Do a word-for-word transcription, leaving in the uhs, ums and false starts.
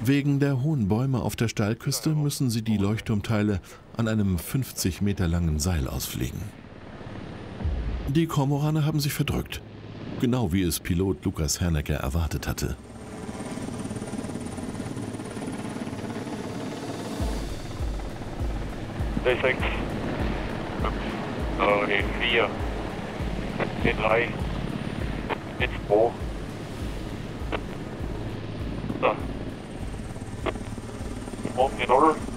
Wegen der hohen Bäume auf der Steilküste müssen sie die Leuchtturmteile an einem fünfzig Meter langen Seil ausfliegen. Die Kormorane haben sich verdrückt, genau wie es Pilot Lukas Hernecker erwartet hatte. D sechs, E vier, E drei, E zwei. So. Oben die Null.